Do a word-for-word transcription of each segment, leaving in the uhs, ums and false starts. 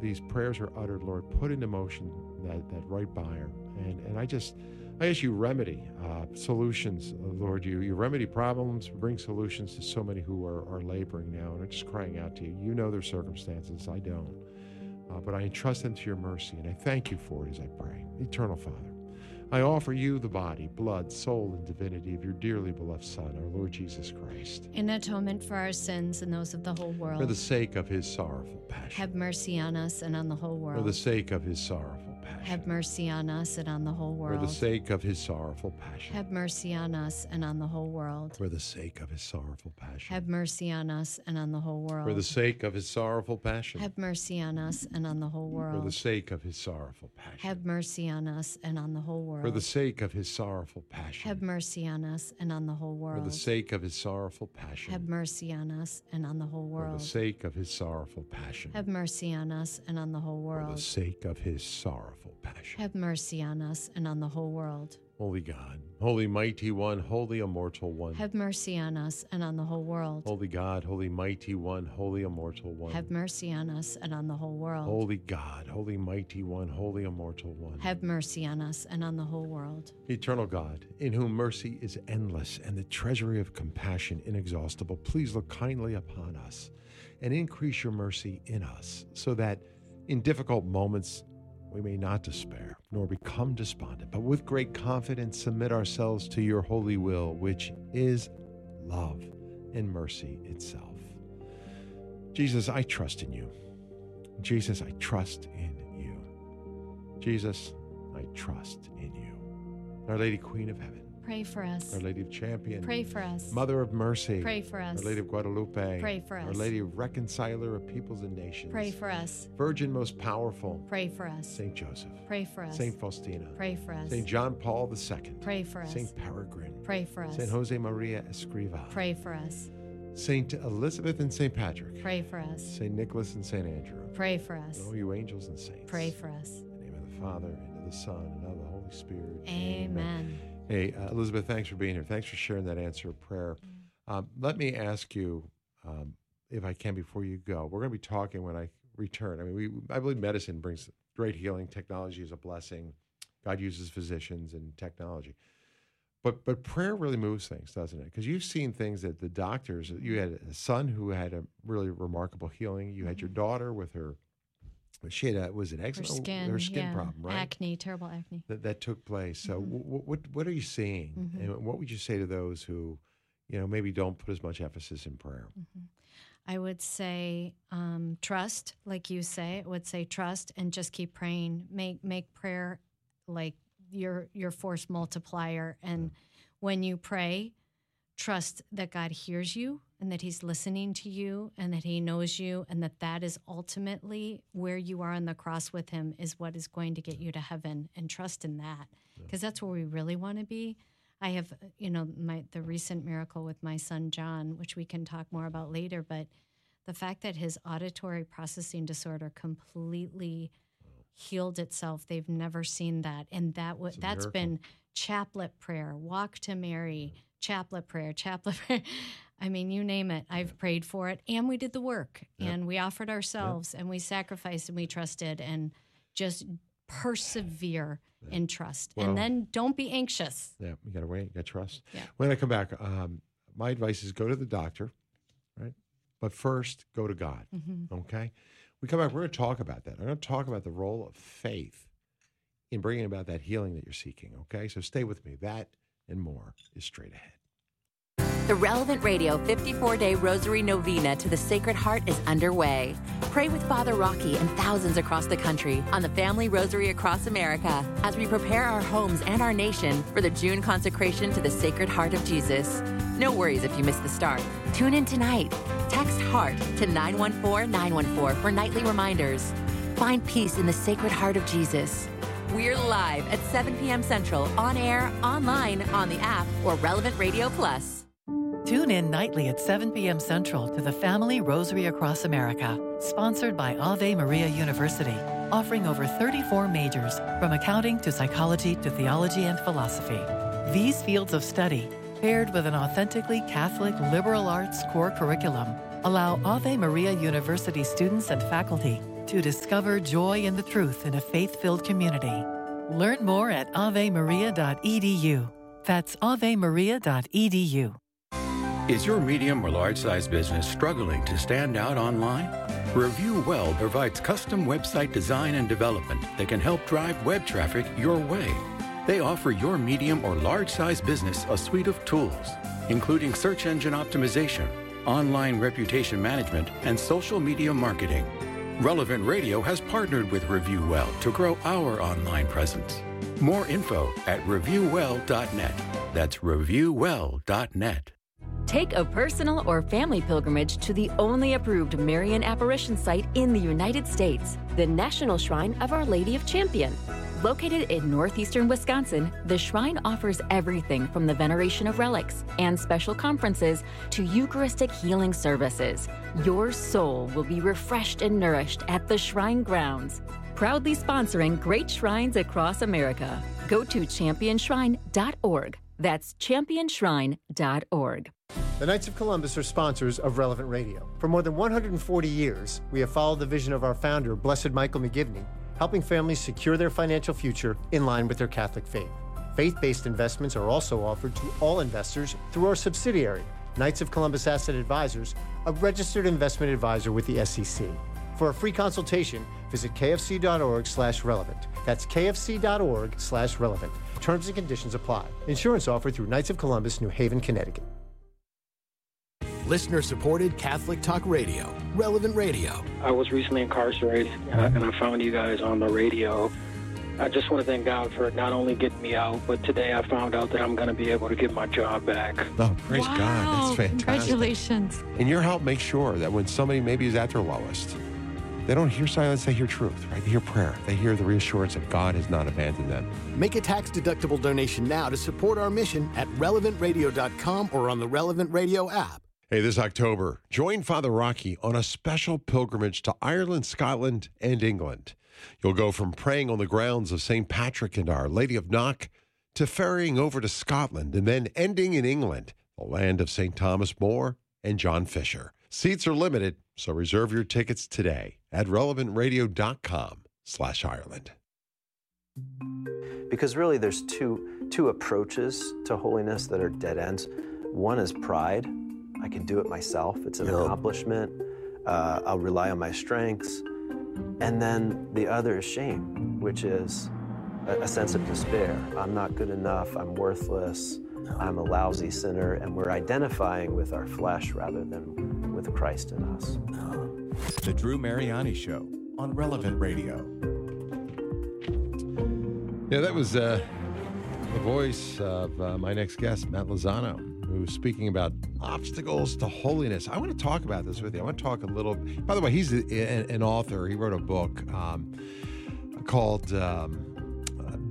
these prayers are uttered, Lord, put into motion that, that right buyer. And, and I just, I ask you remedy uh, solutions, uh, Lord. You, you remedy problems, bring solutions to so many who are, are laboring now and are just crying out to you. You know their circumstances. I don't. Uh, but I entrust them to your mercy, and I thank you for it as I pray. Eternal Father, I offer you the body, blood, soul, and divinity of your dearly beloved Son, our Lord Jesus Christ. In atonement for our sins and those of the whole world. For the sake of his sorrowful passion. Have mercy on us and on the whole world. For the sake of his sorrowful passion. Have mercy on us and on the whole world. For the sake of his sorrowful passion. Have mercy on us and on the whole world. For the sake of his sorrowful passion. Have mercy on us and on the whole world. For the sake of his sorrowful passion. Have mercy on us and on the whole world. For the sake of his sorrowful passion. Have mercy on us and on the whole world. For the sake of his sorrowful passion. Have mercy on us and on the whole world. For the sake of his sorrowful passion. Have mercy on us and on the whole world. For the sake of his sorrowful passion. Have mercy on us and on the whole world. For the sake of his sorrowful passion. Have mercy on us and on the whole world. Holy God, holy mighty one, holy immortal one. Have mercy on us and on the whole world. Holy God, holy mighty one, holy immortal one. Have mercy on us and on the whole world. Holy God, holy mighty one, holy immortal one. Have mercy on us and on the whole world. Eternal God, in whom mercy is endless and the treasury of compassion inexhaustible, please look kindly upon us and increase your mercy in us, so that in difficult moments we may not despair, nor become despondent, but with great confidence submit ourselves to your holy will, which is love and mercy itself. Jesus, I trust in you. Jesus, I trust in you. Jesus, I trust in you. Our Lady Queen of Heaven, Pray for us. Our Lady of Champion, Pray for us. Mother of Mercy, Pray for us. Our Lady of Guadalupe, Pray for us. Our Lady of Reconciler of Peoples and Nations, Pray for us. Virgin most powerful, Pray for us. Saint Joseph, Pray for us. Saint Faustina, Pray for us. Saint John Paul the Second, Pray for us. Saint Peregrine, Pray for us. Saint Jose Maria Escriva, Pray for us. Saint Elizabeth and Saint Patrick, Pray for us. Saint Nicholas and Saint Andrew, Pray for us. and all you angels and saints. Pray for us. In the name of the Father, and of the Son, and of the Holy Spirit. Amen. Hey, uh, Elizabeth, thanks for being here. Thanks for sharing that answer of prayer. Um, let me ask you, um, if I can, before you go, we're going to be talking when I return. I mean, we I believe medicine brings great healing. Technology is a blessing. God uses physicians and technology. But but prayer really moves things, doesn't it? Because you've seen things that the doctors, you had a son who had a really remarkable healing. You had your daughter with her, she had a, was it Her eczema? skin, Her skin yeah. problem, right? Acne, terrible acne. That, that took place. So Mhm. what, what what are you seeing? Mhm. And what would you say to those who, you know, maybe don't put as much emphasis in prayer? Mhm. I would say um, trust, like you say. I would say trust and just keep praying. Make make prayer like your your force multiplier. And when you pray, trust that God hears you and that he's listening to you and that he knows you and that that is ultimately where you are on the cross with him is what is going to get you to heaven, and trust in that, because that's where we really want to be. I have, you know, my the recent miracle with my son, John, which we can talk more about later, but the fact that his auditory processing disorder completely healed itself, they've never seen that. And that w- It's a that's miracle. been chaplet prayer, walk to Mary, chaplet prayer, chaplet prayer. I mean, you name it. I've prayed for it, and we did the work, Yep. and we offered ourselves, and we sacrificed, and we trusted, and just persevere in trust. Well- and then don't be anxious. Yeah, you got to wait, you got to trust. Yeah. When I come back, um, my advice is go to the doctor, right? But first, go to God, Mm-hmm. okay? We come back, we're going to talk about that. I'm going to talk about the role of faith in bringing about that healing that you're seeking, okay? So stay with me. That and more is straight ahead. The Relevant Radio fifty-four day Rosary Novena to the Sacred Heart is underway. Pray with Father Rocky and thousands across the country on the Family Rosary across America as we prepare our homes and our nation for the June consecration to the Sacred Heart of Jesus. No worries if you miss the start. Tune in tonight. Text HEART to nine one four nine one four for nightly reminders. Find peace in the Sacred Heart of Jesus. We're live at seven p.m. Central, on air, online, on the app, or Relevant Radio Plus. Tune in nightly at seven p.m. Central to the Family Rosary Across America, sponsored by Ave Maria University, offering over thirty-four majors, from accounting to psychology to theology and philosophy. These fields of study, paired with an authentically Catholic liberal arts core curriculum, allow Ave Maria University students and faculty to discover joy in the truth in a faith-filled community. Learn more at ave maria dot e d u. That's ave maria dot e d u. Is your medium or large-size business struggling to stand out online? Review Well provides custom website design and development that can help drive web traffic your way. They offer your medium or large-size business a suite of tools, including search engine optimization, online reputation management, and social media marketing. Relevant Radio has partnered with Review Well to grow our online presence. More info at review well dot net. That's review well dot net. Take a personal or family pilgrimage to the only approved Marian apparition site in the United States, the National Shrine of Our Lady of Champion. Located in northeastern Wisconsin, the shrine offers everything from the veneration of relics and special conferences to Eucharistic healing services. Your soul will be refreshed and nourished at the shrine grounds. Proudly sponsoring great shrines across America. Go to champion shrine dot org. That's champion shrine dot org. The Knights of Columbus are sponsors of Relevant Radio. For more than one hundred forty years, we have followed the vision of our founder, Blessed Michael McGivney, helping families secure their financial future in line with their Catholic faith. Faith-based investments are also offered to all investors through our subsidiary, Knights of Columbus Asset Advisors, a registered investment advisor with the S E C. For a free consultation, visit k f c dot org slash relevant. That's k f c dot org slash relevant. Terms and conditions apply. Insurance offered through Knights of Columbus, New Haven, Connecticut. Listener-supported Catholic Talk Radio, Relevant Radio. I was recently incarcerated, uh, and I found you guys on the radio. I just want to thank God for not only getting me out, but today I found out that I'm going to be able to get my job back. Oh, praise Wow. God. That's fantastic. Congratulations. And your help makes sure that when somebody maybe is at their lowest, they don't hear silence, they hear truth, right? They hear prayer. They hear the reassurance that God has not abandoned them. Make a tax-deductible donation now to support our mission at relevant radio dot com or on the Relevant Radio app. Hey, this October, join Father Rocky on a special pilgrimage to Ireland, Scotland, and England. You'll go from praying on the grounds of Saint Patrick and Our Lady of Knock to ferrying over to Scotland and then ending in England, the land of Saint Thomas More and John Fisher. Seats are limited, so reserve your tickets today at relevant radio dot com slash Ireland. Because really there's two, two approaches to holiness that are dead ends. One is pride. I can do it myself. It's an Yeah. accomplishment. Uh, I'll rely on my strengths. And then the other is shame, which is a, a sense of despair. I'm not good enough. I'm worthless. I'm a lousy sinner. And we're identifying with our flesh rather than with Christ in us. The Drew Mariani Show on Relevant Radio. Yeah, that was uh, the voice of uh, my next guest, Matt Lozano, who's speaking about obstacles to holiness. I want to talk about this with you. I want to talk a little. By the way, he's a, a, an author. He wrote a book um, called um,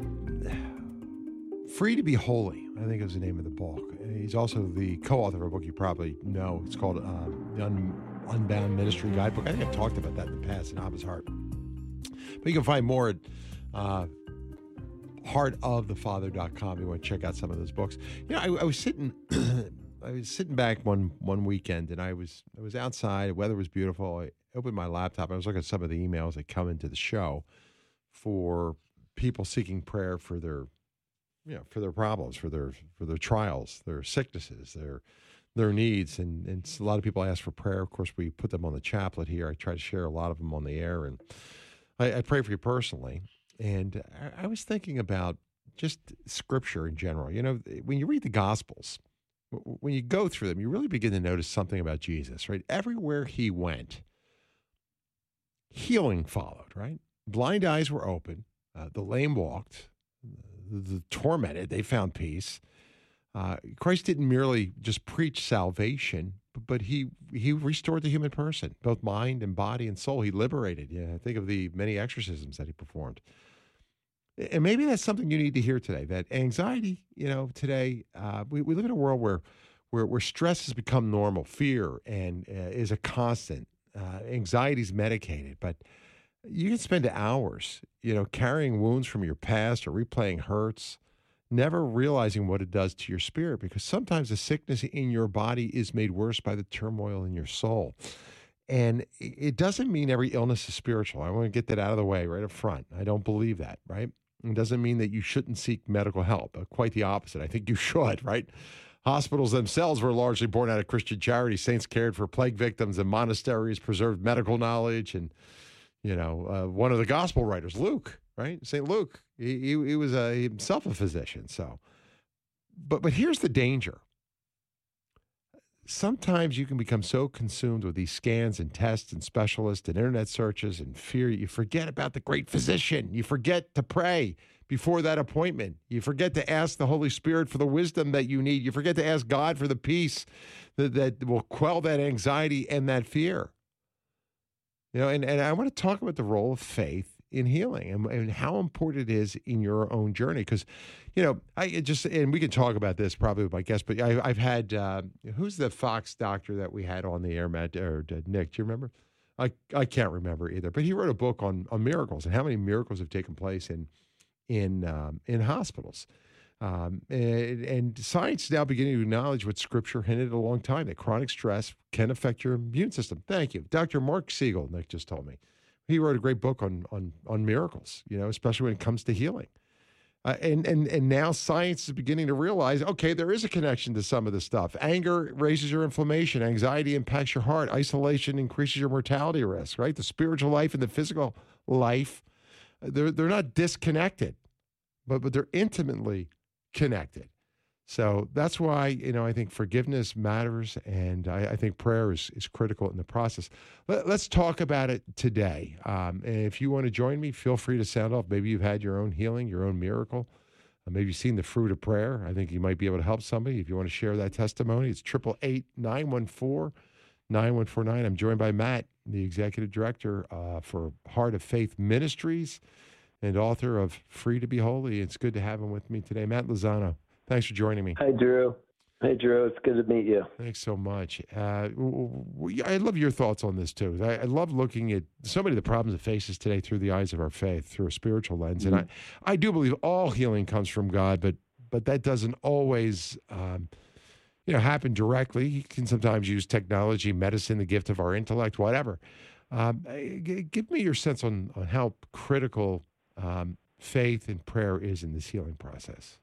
uh, Free to be Holy, I think is the name of the book. He's also the co-author of a book you probably know. It's called uh, The Un- Unbound Ministry Guidebook. I think I've talked about that in the past in Abba's Heart. But you can find more at uh, heart of the father dot com. You want to check out some of those books. You know, I, I was sitting, I was sitting back one one weekend, and I was I was outside. The weather was beautiful. I opened my laptop. I was looking at some of the emails that come into the show for people seeking prayer for their, you know, for their problems, for their for their trials, their sicknesses, their their needs, and and a lot of people ask for prayer. Of course, we put them on the chaplet here. I try to share a lot of them on the air, and I, I pray for you personally. And I, I was thinking about just Scripture in general. You know, when you read the Gospels, w- when you go through them, you really begin to notice something about Jesus, right? Everywhere he went, healing followed, right? Blind eyes were open, uh, the lame walked, the, the tormented, they found peace. Uh, Christ didn't merely just preach salvation, but, but he he restored the human person, both mind and body and soul. He liberated. Yeah, think of the many exorcisms that he performed. And maybe that's something you need to hear today, that anxiety, you know, today, uh, we, we live in a world where, where where stress has become normal, fear and uh, is a constant. Uh, anxiety is medicated, but you can spend hours, you know, carrying wounds from your past or replaying hurts, never realizing what it does to your spirit, because sometimes the sickness in your body is made worse by the turmoil in your soul. And it doesn't mean every illness is spiritual. I want to get that out of the way right up front. I don't believe that, right? It doesn't mean that you shouldn't seek medical help. Quite the opposite. I think you should, right? Hospitals themselves were largely born out of Christian charity. Saints cared for plague victims, and monasteries preserved medical knowledge. And, you know, uh, one of the gospel writers, Luke, right? Saint Luke, he, he, he was a, himself a physician. So, but but here's the danger. Sometimes you can become so consumed with these scans and tests and specialists and internet searches and fear, you forget about the great physician. You forget to pray before that appointment. You forget to ask the Holy Spirit for the wisdom that you need. You forget to ask God for the peace that, that will quell that anxiety and that fear. You know, and, and I want to talk about the role of faith in healing and, and how important it is in your own journey. Because, you know, I just, and we can talk about this probably with my guest, but I, I've had, uh, who's the Fox doctor that we had on the air, Matt, or uh, Nick, do you remember? I, I can't remember either, but he wrote a book on, on miracles and how many miracles have taken place in, in, um, in hospitals. Um, and, and science is now beginning to acknowledge what Scripture hinted a long time, that chronic stress can affect your immune system. Thank you. Doctor Mark Siegel, Nick just told me. He wrote a great book on on on miracles, you know, especially when it comes to healing. Uh, and and and now science is beginning to realize, okay, there is a connection to some of this stuff. Anger raises your inflammation. Anxiety impacts your heart. Isolation increases your mortality risk, right? The spiritual life and the physical life, they're they're not disconnected, but but they're intimately connected. So that's why, you know, I think forgiveness matters, and I, I think prayer is, is critical in the process. Let, let's talk about it today. Um, and if you want to join me, feel free to sound off. Maybe you've had your own healing, your own miracle. Uh, maybe you've seen the fruit of prayer. I think you might be able to help somebody. If you want to share that testimony, it's eight eight eight, nine one four, nine one four nine. I'm joined by Matt, the executive director uh, for Heart of Faith Ministries and author of Free to Be Holy. It's good to have him with me today. Matt Lozano. Thanks for joining me. Hi, Drew. Hey, Drew. It's good to meet you. Thanks so much. Uh, I love your thoughts on this, too. I, I love looking at so many of the problems it faces today through the eyes of our faith, through a spiritual lens. Mm-hmm. And I, I do believe all healing comes from God, but but that doesn't always um, you know, happen directly. You can sometimes use technology, medicine, the gift of our intellect, whatever. Um, give me your sense on, on how critical um, faith and prayer is in this healing process.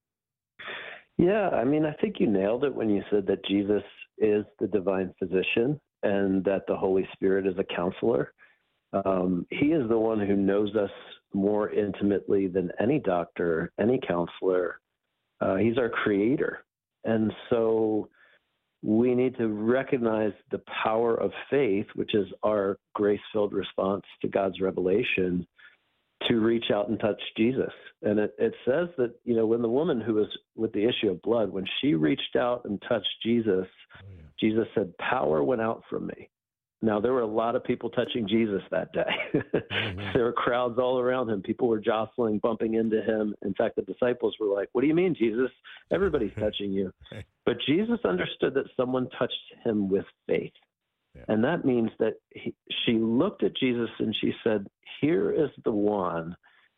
Yeah, I mean, I think you nailed it when you said that Jesus is the divine physician and that the Holy Spirit is a counselor. Um, he is the one who knows us more intimately than any doctor, any counselor. Uh, he's our creator. And so we need to recognize the power of faith, which is our grace-filled response to God's revelation, to reach out and touch Jesus. And it, it says that, you know, when the woman who was with the issue of blood, when she reached out and touched Jesus, oh, yeah. Jesus said, power went out from me. Now, there were a lot of people touching Jesus that day. Mm-hmm. There were crowds all around him. People were jostling, bumping into him. In fact, the disciples were like, what do you mean, Jesus? Everybody's touching you. But Jesus understood that someone touched him with faith. Yeah. And that means that he, she looked at Jesus and she said, here is the one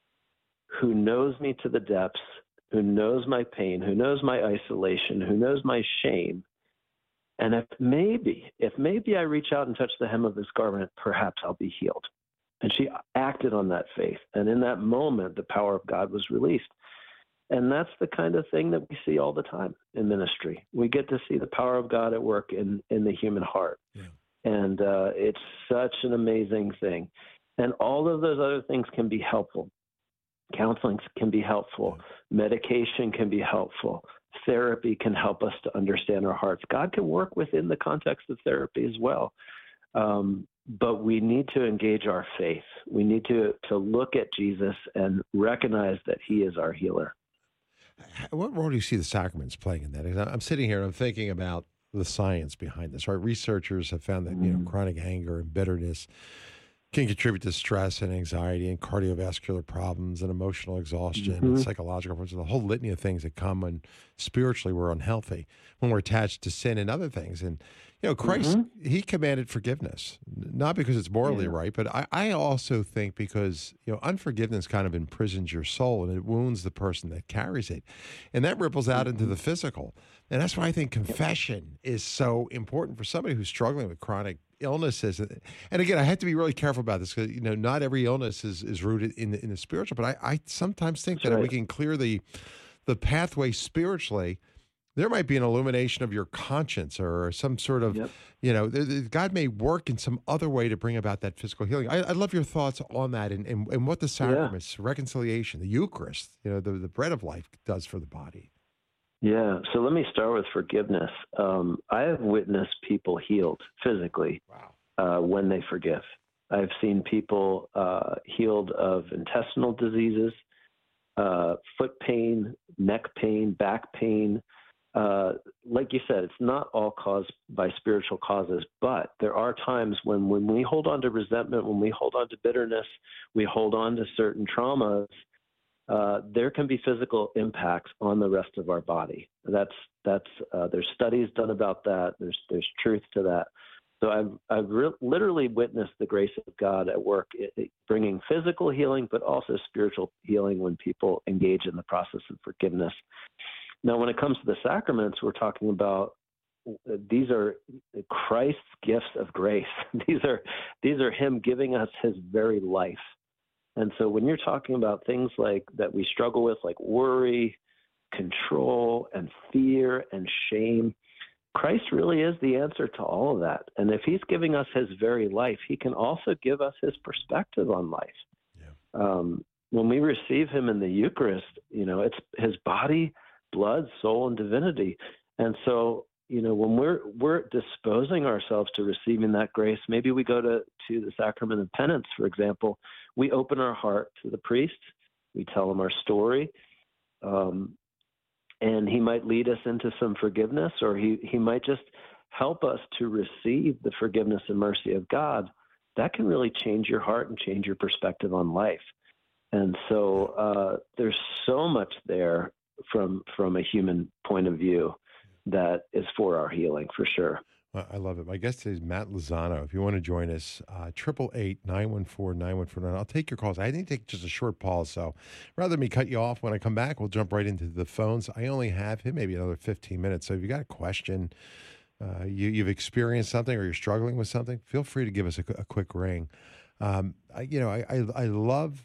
who knows me to the depths, who knows my pain, who knows my isolation, who knows my shame. And if maybe, if maybe I reach out and touch the hem of his garment, perhaps I'll be healed. And she acted on that faith. And in that moment, the power of God was released. And that's the kind of thing that we see all the time in ministry. We get to see the power of God at work in, in the human heart. Yeah. And uh, it's such an amazing thing. And all of those other things can be helpful. Counseling can be helpful. Medication can be helpful. Therapy can help us to understand our hearts. God can work within the context of therapy as well. Um, but we need to engage our faith. We need to, to look at Jesus and recognize that he is our healer. What role do you see the sacraments playing in that? I'm sitting here and I'm thinking about the science behind this, right? Researchers have found that, you know, chronic anger and bitterness can contribute to stress and anxiety and cardiovascular problems and emotional exhaustion mm-hmm. and psychological problems, the whole litany of things that come when spiritually we're unhealthy, when we're attached to sin and other things. And, you know, Christ, mm-hmm. he commanded forgiveness, not because it's morally yeah. right, but I, I also think because, you know, unforgiveness kind of imprisons your soul and it wounds the person that carries it. And that ripples out mm-hmm. into the physical. And that's why I think confession is so important for somebody who's struggling with chronic illnesses, and again, I have to be really careful about this because, you know, not every illness is, is rooted in the, in the spiritual, but I, I sometimes think That's that right. if we can clear the the pathway spiritually, there might be an illumination of your conscience or some sort of, Yep. you know, th- th- God may work in some other way to bring about that physical healing. I, I'd love your thoughts on that and, and, and what the sacraments, reconciliation, the Eucharist, you know, the, the bread of life does for the body. Yeah. So let me start with forgiveness. Um, I have witnessed people healed physically Wow. uh, when they forgive. I've seen people uh, healed of intestinal diseases, uh, foot pain, neck pain, back pain. Uh, like you said, it's not all caused by spiritual causes, but there are times when, when we hold on to resentment, when we hold on to bitterness, we hold on to certain traumas, uh, there can be physical impacts on the rest of our body. That's, that's, uh, there's studies done about that. There's, there's truth to that. So I've, I've re- literally witnessed the grace of God at work, it, it bringing physical healing, but also spiritual healing when people engage in the process of forgiveness. Now, when it comes to the sacraments, we're talking about these are Christ's gifts of grace. These are these are Him giving us His very life. And so, when you're talking about things like that we struggle with, like worry, control, and fear and shame, Christ really is the answer to all of that. And if He's giving us His very life, He can also give us His perspective on life. Yeah. Um, when we receive Him in the Eucharist, you know, it's His body, blood, soul, and divinity. And so, you know, when we're we're disposing ourselves to receiving that grace, maybe we go to, to the sacrament of penance, for example. We open our heart to the priest. We tell him our story. Um, and he might lead us into some forgiveness, or he, he might just help us to receive the forgiveness and mercy of God. That can really change your heart and change your perspective on life. And so uh, there's so much there from from a human point of view that is for our healing, for sure. Well, I love it. My guest today is Matt Lozano. If you want to join us, uh, triple eight, nine one four, nine one four nine. I'll take your calls. I need to take just a short pause, so rather than me cut you off, when I come back, we'll jump right into the phones. I only have him maybe another fifteen minutes, so if you got a question, uh, you, you've experienced something or you're struggling with something, feel free to give us a, a quick ring. Um, I, you know, I, I, I love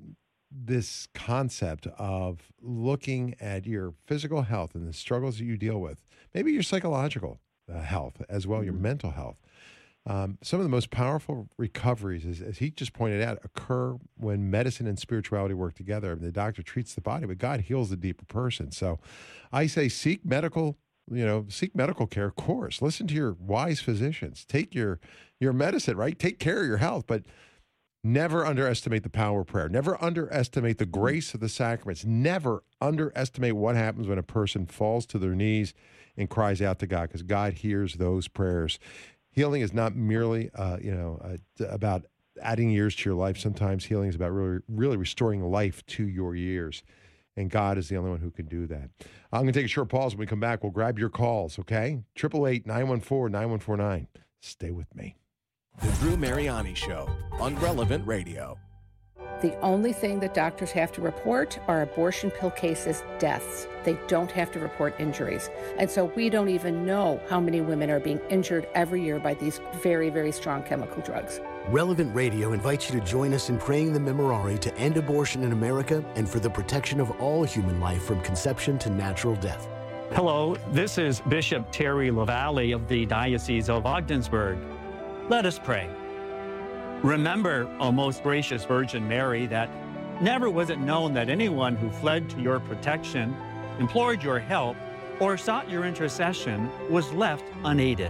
this concept of looking at your physical health and the struggles that you deal with, maybe your psychological uh, health as well, mm-hmm. your mental health. Um, some of the most powerful recoveries, as, as he just pointed out, occur when medicine and spirituality work together. I mean, the doctor treats the body, but God heals the deeper person. So I say seek medical, you know, seek medical care, of course. Listen to your wise physicians. Take your, your medicine, right? Take care of your health, but never underestimate the power of prayer. Never underestimate the grace of the sacraments. Never underestimate what happens when a person falls to their knees and cries out to God, because God hears those prayers. Healing is not merely, uh, you know, uh, about adding years to your life. Sometimes healing is about really, really restoring life to your years, and God is the only one who can do that. I'm going to take a short pause. When we come back, we'll grab your calls, okay? triple eight, nine one four, nine one four nine. Stay with me. The Drew Mariani Show on Relevant Radio. The only thing that doctors have to report are abortion pill cases, deaths. They don't have to report injuries. And so we don't even know how many women are being injured every year by these very, very strong chemical drugs. Relevant Radio invites you to join us in praying the Memorare to end abortion in America and for the protection of all human life from conception to natural death. Hello, this is Bishop Terry LaValle of the Diocese of Ogdensburg. Let us pray. Remember, O most gracious Virgin Mary, that never was it known that anyone who fled to your protection, implored your help, or sought your intercession was left unaided.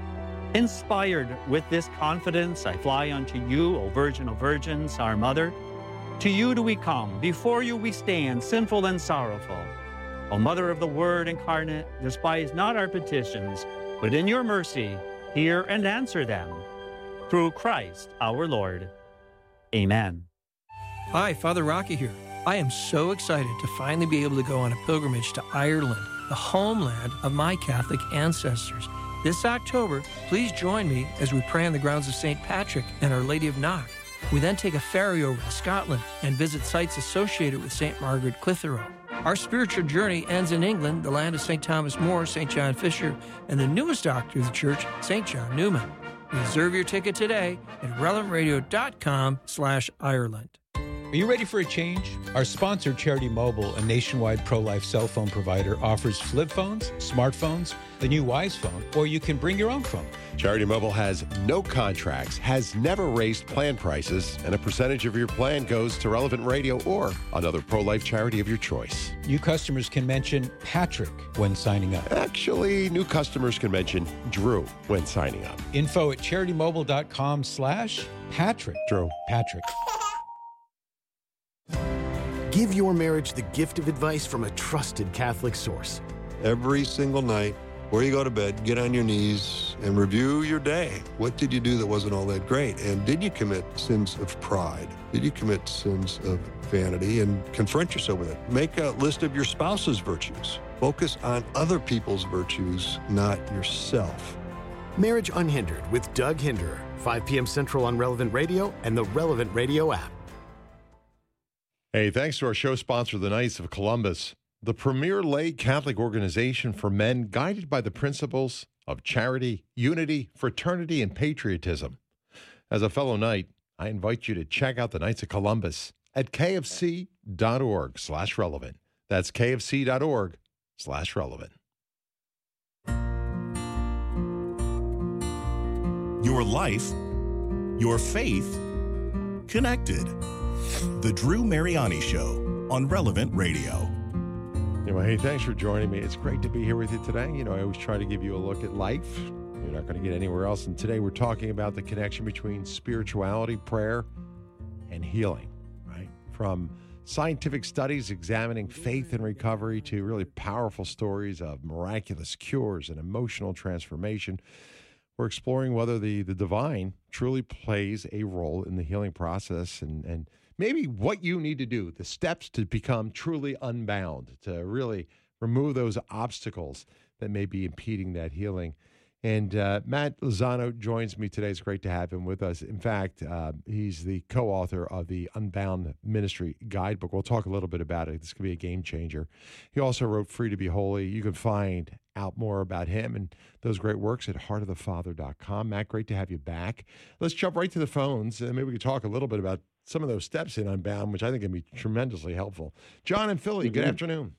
Inspired with this confidence, I fly unto you, O Virgin of Virgins, our Mother. To you do we come, before you we stand, sinful and sorrowful. O Mother of the Word incarnate, despise not our petitions, but in your mercy, hear and answer them. Through Christ our Lord. Amen. Hi, Father Rocky here. I am so excited to finally be able to go on a pilgrimage to Ireland, the homeland of my Catholic ancestors. This October, please join me as we pray on the grounds of Saint Patrick and Our Lady of Knock. We then take a ferry over to Scotland and visit sites associated with Saint Margaret Clitheroe. Our spiritual journey ends in England, the land of Saint Thomas More, Saint John Fisher, and the newest doctor of the Church, Saint John Newman. Reserve your ticket today at relevant radio dot com slash Ireland. Are you ready for a change? Our sponsor, Charity Mobile, a nationwide pro-life cell phone provider, offers flip phones, smartphones, the new Wise Phone, or you can bring your own phone. Charity Mobile has no contracts, has never raised plan prices, and a percentage of your plan goes to Relevant Radio or another pro-life charity of your choice. New customers can mention Patrick when signing up. Actually, new customers can mention Drew when signing up. Info at CharityMobile.com slash Patrick. Drew. Patrick. Give your marriage the gift of advice from a trusted Catholic source. Every single night, before you go to bed, get on your knees and review your day. What did you do that wasn't all that great? And did you commit sins of pride? Did you commit sins of vanity? And confront yourself with it. Make a list of your spouse's virtues. Focus on other people's virtues, not yourself. Marriage Unhindered with Doug Hinderer, five p.m. Central on Relevant Radio and the Relevant Radio app. Hey, thanks to our show sponsor, the Knights of Columbus, the premier lay Catholic organization for men guided by the principles of charity, unity, fraternity, and patriotism. As a fellow Knight, I invite you to check out the Knights of Columbus at kfc.org slash relevant. That's kfc.org slash relevant. Your life, your faith, connected. The Drew Mariani Show on Relevant Radio. Anyway, hey, thanks for joining me. It's great to be here with you today. You know, I always try to give you a look at life. You're not going to get anywhere else. And today we're talking about the connection between spirituality, prayer, and healing, right? From scientific studies examining faith and recovery to really powerful stories of miraculous cures and emotional transformation. We're exploring whether the, the divine truly plays a role in the healing process and, and maybe what you need to do, the steps to become truly unbound, to really remove those obstacles that may be impeding that healing. And uh, Matt Lozano joins me today. It's great to have him with us. In fact, uh, he's the co-author of the Unbound Ministry Guidebook. We'll talk a little bit about it. This could be a game changer. He also wrote Free to be Holy. You can find out more about him and those great works at heart of the father dot com. Matt, great to have you back. Let's jump right to the phones, and maybe we could talk a little bit about some of those steps in Unbound, which I think can be tremendously helpful. John in Philly, good afternoon.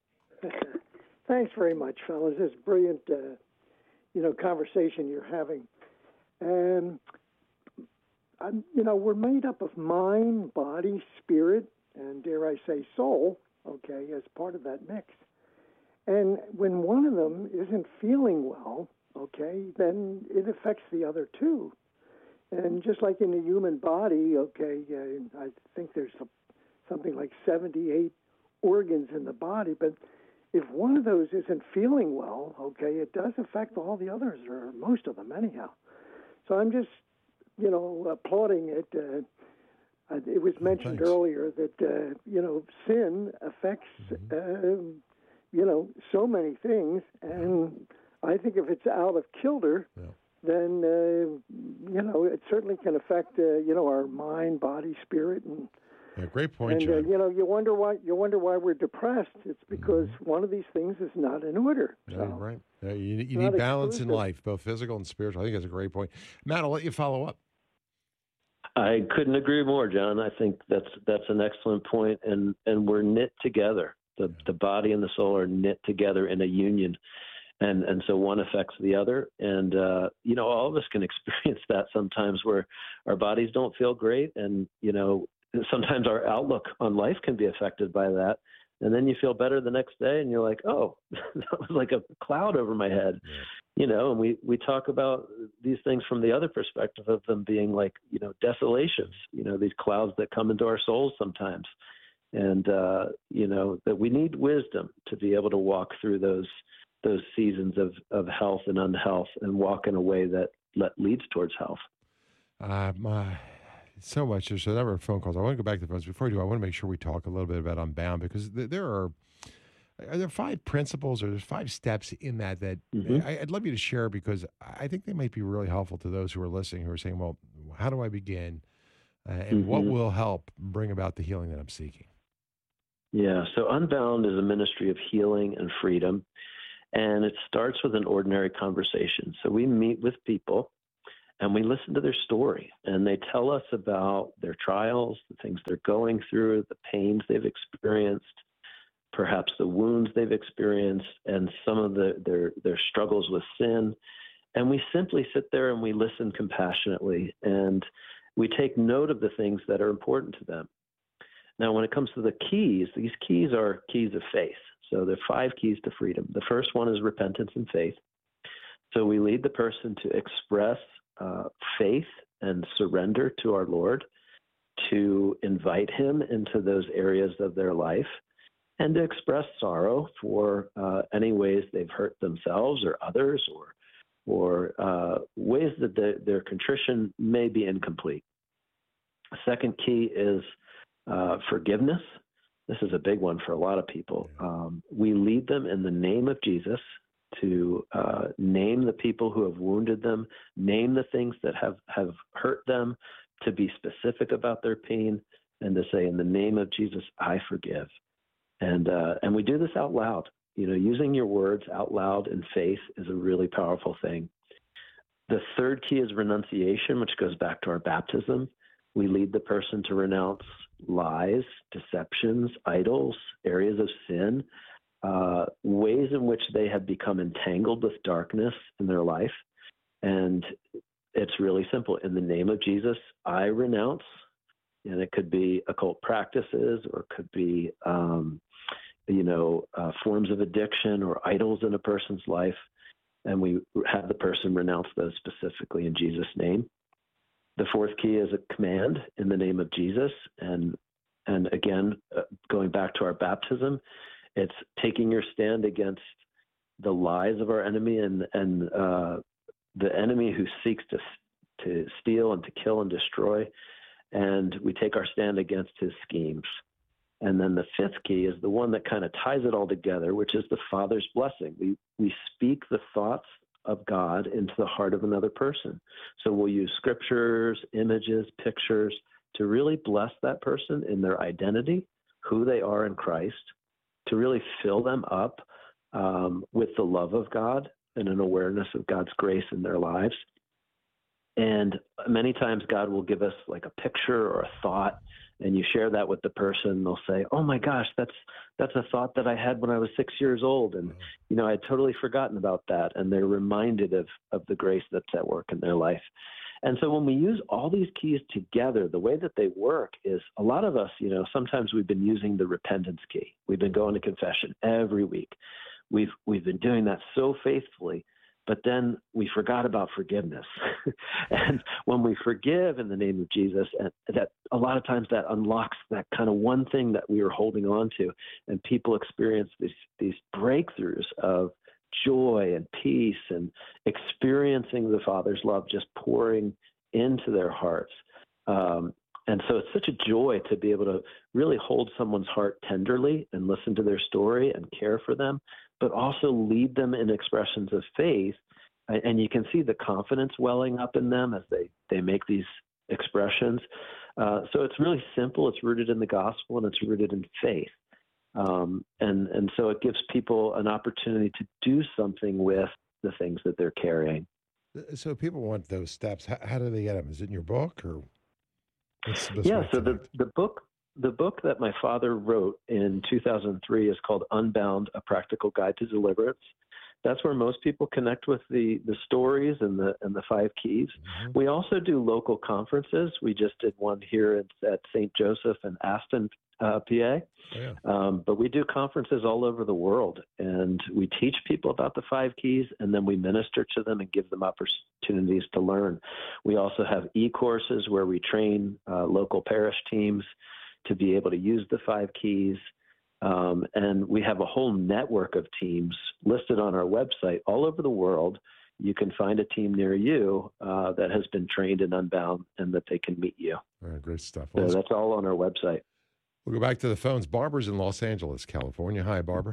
Thanks very much, fellas. It's brilliant, uh, you know, conversation you're having. And, um, you know, we're made up of mind, body, spirit, and dare I say soul, okay, as part of that mix. And when one of them isn't feeling well, okay, then it affects the other two. And just like in the human body, okay, uh, I think there's a, something like seventy-eight organs in the body, but if one of those isn't feeling well, okay, it does affect all the others, or most of them anyhow. So I'm just, you know, applauding it. Uh, it was mentioned Thanks. earlier that, uh, you know, sin affects, mm-hmm. uh, you know, so many things. And I think if it's out of kilter, yeah. then, uh, you know, it certainly can affect, uh, you know, our mind, body, spirit, and yeah, great point, and, uh, you know, you wonder why you wonder why we're depressed. It's because mm-hmm. one of these things is not in order. Yeah, so right. Yeah, you you need balance exclusive. in life, both physical and spiritual. I think that's a great point. Matt, I'll let you follow up. I couldn't agree more, John. I think that's that's an excellent point, and and we're knit together. The the body and the soul are knit together in a union, and and so one affects the other. And uh, you know, all of us can experience that sometimes, where our bodies don't feel great, and you know. Sometimes our outlook on life can be affected by that. And then you feel better the next day and you're like, oh, that was like a cloud over my head, yeah. you know, and we, we talk about these things from the other perspective of them being like, you know, desolations, you know, these clouds that come into our souls sometimes. And, uh, you know, that we need wisdom to be able to walk through those, those seasons of, of health and unhealth and walk in a way that let, leads towards health. Uh, my... So much. There's a number of phone calls. I want to go back to the phones. Before I do, I want to make sure we talk a little bit about Unbound, because th- there are are there five principles or there's five steps in that that mm-hmm. I, I'd love you to share, because I think they might be really helpful to those who are listening, who are saying, well, how do I begin? Uh, and mm-hmm. what will help bring about the healing that I'm seeking? Yeah. So Unbound is a ministry of healing and freedom, and it starts with an ordinary conversation. So we meet with people, and we listen to their story. And they tell us about their trials, the things they're going through, the pains they've experienced, perhaps the wounds they've experienced, and some of the, their, their struggles with sin. And we simply sit there and we listen compassionately, and we take note of the things that are important to them. Now, when it comes to the keys, these keys are keys of faith. So there are five keys to freedom. The first one is repentance and faith. So we lead the person to express uh, faith and surrender to our Lord, to invite him into those areas of their life, and to express sorrow for uh, any ways they've hurt themselves or others, or or uh, ways that the, their contrition may be incomplete. The second key is uh, forgiveness. This is a big one for a lot of people. Um, we lead them in the name of Jesus to uh, name the people who have wounded them, name the things that have, have hurt them, to be specific about their pain, and to say, in the name of Jesus, I forgive. And uh, and we do this out loud. You know, using your words out loud in faith is a really powerful thing. The third key is renunciation, which goes back to our baptism. We lead the person to renounce lies, deceptions, idols, areas of sin, uh, ways in which they have become entangled with darkness in their life. And it's really simple. In the name of Jesus, I renounce. And it could be occult practices, or it could be, um, you know, uh, forms of addiction or idols in a person's life. And we have the person renounce those specifically in Jesus' name. The fourth key is a command in the name of Jesus. And, and again, uh, going back to our baptism, it's taking your stand against the lies of our enemy and, and uh, the enemy who seeks to, to steal and to kill and destroy. And we take our stand against his schemes. And then the fifth key is the one that kind of ties it all together, which is the Father's blessing. We we speak the thoughts of God into the heart of another person. So we'll use scriptures, images, pictures to really bless that person in their identity, who they are in Christ, to really fill them up um, with the love of God and an awareness of God's grace in their lives. And many times God will give us like a picture or a thought, and you share that with the person. They'll say, oh my gosh, that's that's a thought that I had when I was six years old. And, you know, I had totally forgotten about that. And they're reminded of, of the grace that's at work in their life. And so when we use all these keys together, the way that they work is a lot of us, you know, sometimes we've been using the repentance key. We've been going to confession every week. We've we've been doing that so faithfully. But then we forgot about forgiveness. And when we forgive in the name of Jesus, and that a lot of times that unlocks that kind of one thing that we were holding on to. And people experience these, these breakthroughs of joy and peace and experiencing the Father's love just pouring into their hearts. Um, and so it's such a joy to be able to really hold someone's heart tenderly and listen to their story and care for them, but also lead them in expressions of faith. And you can see the confidence welling up in them as they, they make these expressions. Uh, so it's really simple. It's rooted in the gospel, and it's rooted in faith. Um, and, and so it gives people an opportunity to do something with the things that they're carrying. So people want those steps. How, how do they get them? Is it in your book, or what's the best Yeah, way so to the, connect? the book The book that my father wrote in two thousand three is called Unbound, A Practical Guide to Deliverance. That's where most people connect with the, the stories and the and the five keys. Mm-hmm. We also do local conferences. We just did one here at, at Saint Joseph in Aston, uh, P A. Oh, yeah. Um, but we do conferences all over the world, and we teach people about the five keys, and then we minister to them and give them opportunities to learn. We also have e-courses where we train uh, local parish teams to be able to use the five keys. Um, and we have a whole network of teams listed on our website all over the world. You can find a team near you uh, that has been trained in Unbound and that they can meet you. All right, great stuff. So Well, that's all on our website. we'll go back to the phones. Barbara's in Los Angeles, California. Hi, Barbara.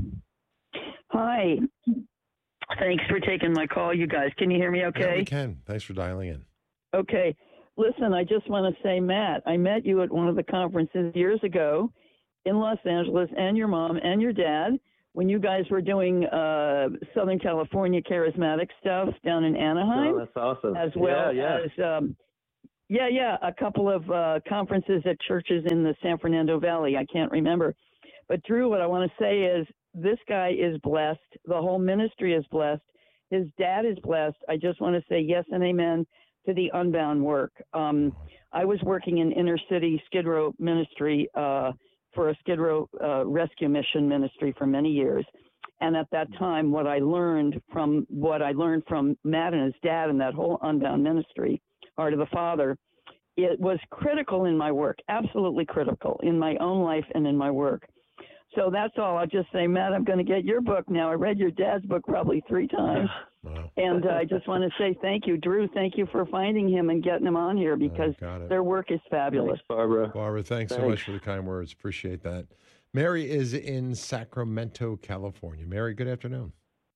Hi. Thanks for taking my call, you guys. Can you hear me Yeah, okay? we can. Thanks for dialing in. Okay. Listen, I just want to say, Matt, I met you at one of the conferences years ago in Los Angeles, and your mom and your dad when you guys were doing uh, Southern California charismatic stuff down in Anaheim. Oh, that's awesome. As well yeah, yeah. as, um, yeah, yeah, a couple of uh, conferences at churches in the San Fernando Valley. I can't remember. But Drew, what I want to say is this guy is blessed. The whole ministry is blessed. His dad is blessed. I just want to say yes and amen to the Unbound work. Um, I was working in inner city Skid Row ministry uh, for a Skid Row uh, rescue mission ministry for many years. And at that time, what I learned from what I learned from Matt and his dad and that whole Unbound ministry, Heart of the Father, it was critical in my work, absolutely critical in my own life and in my work. So that's all. I'll just say, Matt, I'm going to get your book now. I read your dad's book probably three times. Wow. And uh, I just want to say thank you, Drew. Thank you for finding him and getting him on here because their work is fabulous. Thanks, Barbara. Barbara, thanks, thanks so much for the kind words. Appreciate that. Mary is in Sacramento, California. Mary, good afternoon.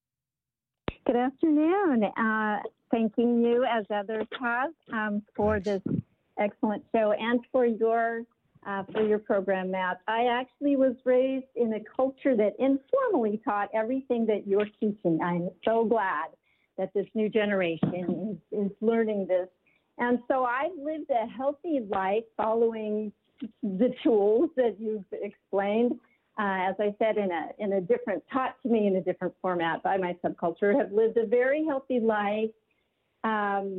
Good afternoon. Uh, thanking you, as others have, um, for this excellent show and for your uh, for your program, Matt. I actually was raised in a culture that informally taught everything that you're teaching. I'm so glad that this new generation is, is learning this. And so I've lived a healthy life following the tools that you've explained. Uh, as I said, in a in a different, taught to me in a different format by my subculture, have lived a very healthy life. Um,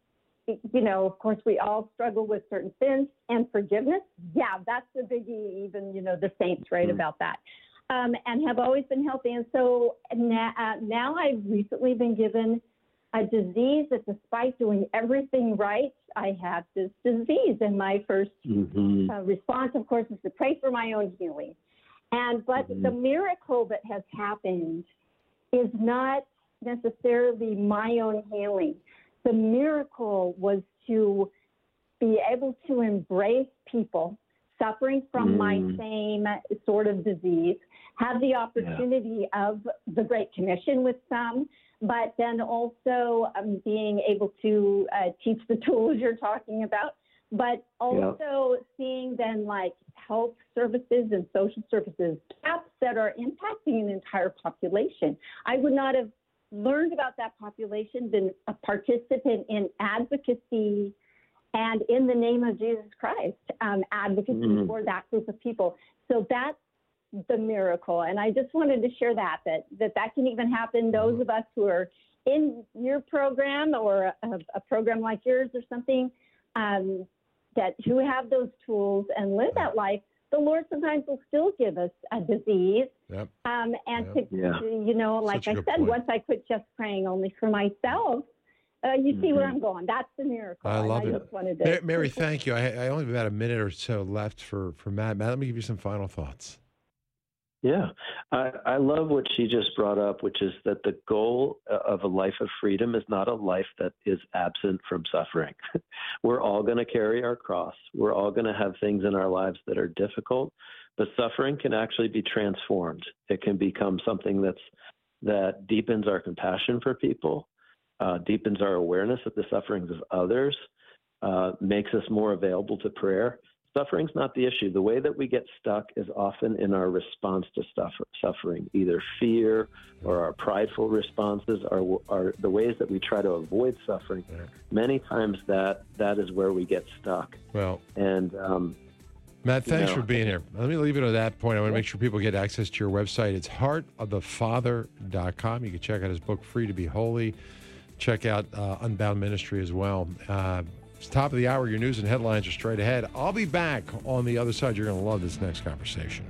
you know, of course, we all struggle with certain sins and forgiveness. Yeah, that's the biggie. Even, you know, the saints write mm-hmm. about that. Um, and have always been healthy. And so now, uh, now I've recently been given a disease that, despite doing everything right, I have this disease. And my first mm-hmm. uh, response, of course, is to pray for my own healing. And but mm-hmm. the miracle that has happened is not necessarily my own healing. The miracle was to be able to embrace people suffering from mm. my same sort of disease, have the opportunity yeah. of the Great Commission with some, but then also um, being able to uh, teach the tools you're talking about, but also yeah. seeing then like health services and social services gaps that are impacting an entire population. I would not have learned about that population, been a participant in advocacy and in the name of Jesus Christ, um, advocacy mm. for that group of people. So that's the miracle. And I just wanted to share that, that that, that can even happen. Those of us who are in your program or a, a program like yours or something, um, that who have those tools and live that life, the Lord sometimes will still give us a disease. Yep. Um, and yep. To, yeah. to, you know, like I said, point. once I quit just praying only for myself, uh, you mm-hmm. see where I'm going. That's the miracle. I love and it. I just wanted to... Mary, Mary, thank you. I, I only have about a minute or so left for, for Matt. Matt, let me give you some final thoughts. Yeah, I, I love what she just brought up, which is that the goal of a life of freedom is not a life that is absent from suffering. We're all going to carry our cross. We're all going to have things in our lives that are difficult, but suffering can actually be transformed. It can become something that's that deepens our compassion for people, uh, deepens our awareness of the sufferings of others, uh, makes us more available to prayer. Suffering's not the issue. The way that we get stuck is often in our response to suffer, suffering, either fear or our prideful responses are, are the ways that we try to avoid suffering. Yeah. Many times that that is where we get stuck. Well, and um, Matt, thanks you know, for being here. Let me leave it at that point. I want to make sure people get access to your website. It's heart of the father dot com. You can check out his book, Free to be Holy. Check out uh, Unbound Ministry as well. Uh, It's top of the hour. Your news and headlines are straight ahead. I'll be back on the other side. You're going to love this next conversation.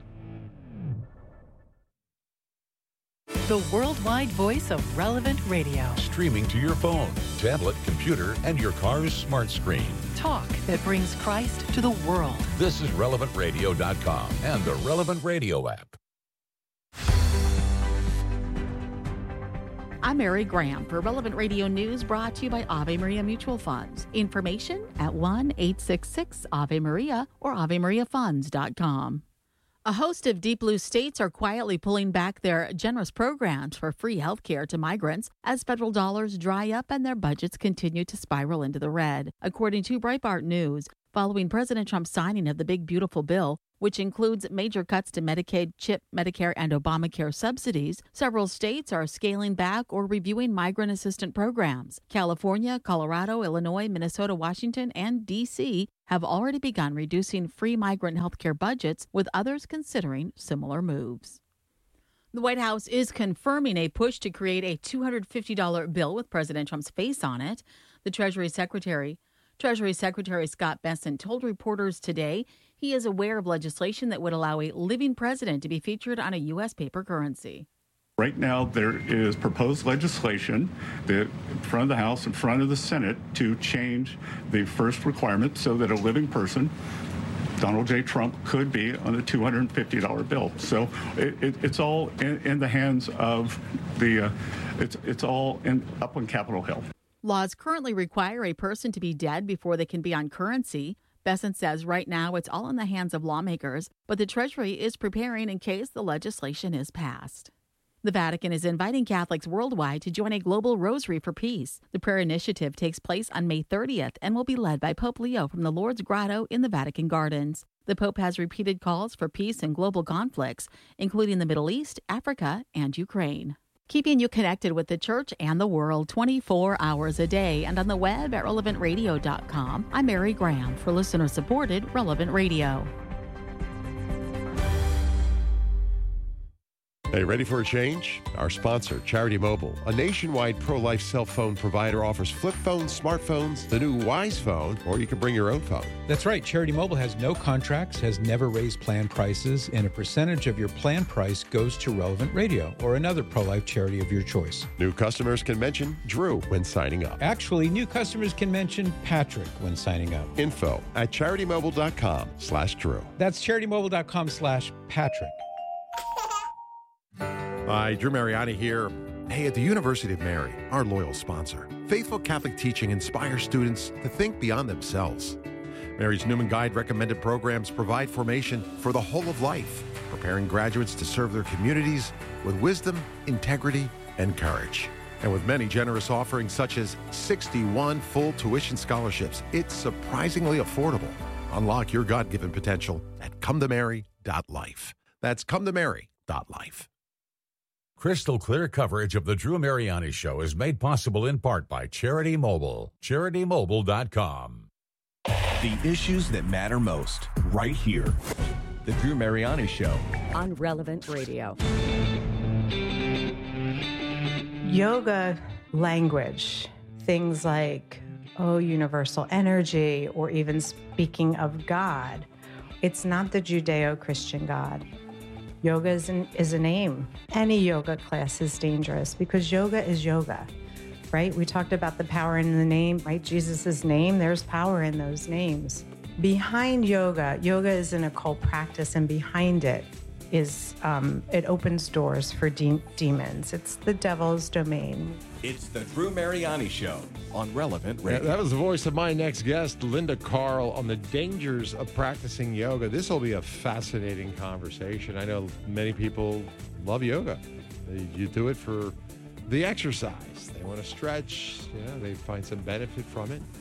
The worldwide voice of Relevant Radio. Streaming to your phone, tablet, computer, and your car's smart screen. Talk that brings Christ to the world. This is relevant radio dot com and the Relevant Radio app. I'm Mary Graham for Relevant Radio News, brought to you by Ave Maria Mutual Funds. Information at one eight six six Ave Maria or ave maria funds dot com. A host of deep blue states are quietly pulling back their generous programs for free health care to migrants as federal dollars dry up and their budgets continue to spiral into the red. According to Breitbart News, following President Trump's signing of the Big Beautiful Bill, which includes major cuts to Medicaid, CHIP, Medicare, and Obamacare subsidies. Several states are scaling back or reviewing migrant assistance programs. California, Colorado, Illinois, Minnesota, Washington, and D C have already begun reducing free migrant health care budgets, with others considering similar moves. The White House is confirming a push to create a two hundred fifty dollars bill with President Trump's face on it. The Treasury Secretary Treasury Secretary Scott Bessent told reporters today he is aware of legislation that would allow a living president to be featured on a U S paper currency. Right now, there is proposed legislation that in front of the House, in front of the Senate, to change the first requirement so that a living person, Donald J. Trump, could be on a two hundred fifty dollars bill. So it, it, it's all in, in the hands of the, uh, it's, it's all in, up on Capitol Hill. Laws currently require a person to be dead before they can be on currency. Bessent says right now it's all in the hands of lawmakers, but the Treasury is preparing in case the legislation is passed. The Vatican is inviting Catholics worldwide to join a global rosary for peace. The prayer initiative takes place on May thirtieth and will be led by Pope Leo from the Lourdes Grotto in the Vatican Gardens. The Pope has repeated calls for peace in global conflicts, including the Middle East, Africa, and Ukraine. Keeping you connected with the church and the world twenty-four hours a day and on the web at relevant radio dot com. I'm Mary Graham for listener-supported Relevant Radio. Hey, ready for a change? Our sponsor, Charity Mobile, a nationwide pro-life cell phone provider, offers flip phones, smartphones, the new Wise Phone, or you can bring your own phone. That's right. Charity Mobile has no contracts, has never raised plan prices, and a percentage of your plan price goes to Relevant Radio or another pro-life charity of your choice. New customers can mention Drew when signing up. Actually, new customers can mention Patrick when signing up. Info at charitymobile.com slash Drew. That's charitymobile.com slash Patrick. Hi, Drew Mariani here. Hey, at the University of Mary, our loyal sponsor, faithful Catholic teaching inspires students to think beyond themselves. Mary's Newman Guide recommended programs provide formation for the whole of life, preparing graduates to serve their communities with wisdom, integrity, and courage. And with many generous offerings such as sixty-one full tuition scholarships, it's surprisingly affordable. Unlock your God-given potential at come to mary dot life. That's come to mary dot life. Crystal clear coverage of the Drew Mariani Show is made possible in part by Charity Mobile. charity mobile dot com. The issues that matter most, right here. The Drew Mariani Show. On Relevant Radio. Yoga language, things like, oh, universal energy, or even speaking of God, it's not the Judeo-Christian God. Yoga is, an, is a name. Any yoga class is dangerous because yoga is yoga, right? We talked about the power in the name, right? Jesus' name, there's power in those names. Behind yoga, yoga is an occult practice, and behind it is, um, it opens doors for de- demons. It's the devil's domain. It's the Drew Mariani Show on Relevant Radio. Yeah, that was the voice of my next guest, Linda Carl, on the dangers of practicing yoga. This will be a fascinating conversation. I know many people love yoga. You do it for the exercise. They want to stretch. You know, they find some benefit from it.